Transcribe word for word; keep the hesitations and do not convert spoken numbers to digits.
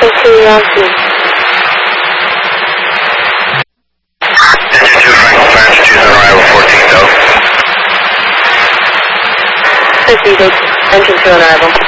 Curiosity. Engine two Franklin Fire, choose on arrival fourteen though. fifty, engine two on arrival.